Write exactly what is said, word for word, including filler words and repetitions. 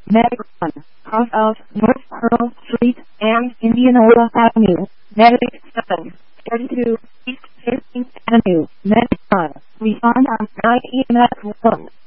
Medic one, cross of North Pearl Street and Indianola Avenue. Medic seven, thirty-two East fifteenth Avenue. Medic one, respond on nine E M S one.